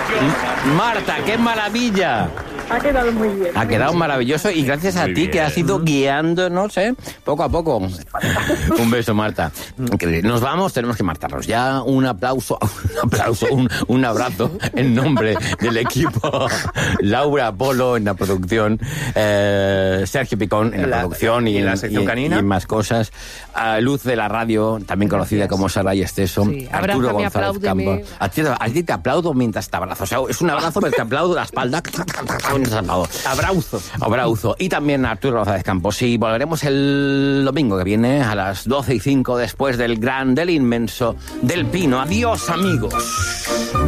Marta, qué maravilla. Ha quedado muy bien. Ha quedado maravilloso y gracias a ti que has ido guiándonos, poco a poco. Un beso, Marta. Nos vamos, tenemos que marcharnos ya. Un aplauso, un abrazo en nombre del equipo. Laura Polo en la producción, Sergio Picón en la producción y en la sección canina. Y en más cosas. Luz de la radio, también conocida como Sara y Esteso. Sí. Arturo Abrázame, González Campo. apláudeme. A ti te aplaudo mientras te abrazo. O sea, es un abrazo, pero te aplaudo la espalda. Abrauzo. Y también Arturo González Campos. Y volveremos el domingo que viene a las 12:05 después del inmenso, del Pino. Adiós, amigos.